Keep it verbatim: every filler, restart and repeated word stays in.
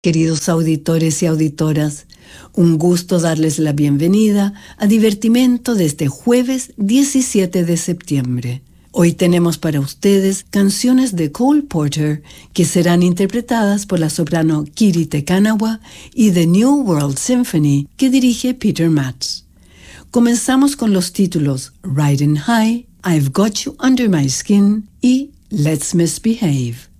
Queridos auditores y auditoras, un gusto darles la bienvenida a Divertimento de este jueves diecisiete de septiembre. Hoy tenemos para ustedes canciones de Cole Porter que serán interpretadas por la soprano Kiri Te Kanawa y The New World Symphony que dirige Peter Matz. Comenzamos con los títulos Riding High, I've Got You Under My Skin y Let's Misbehave.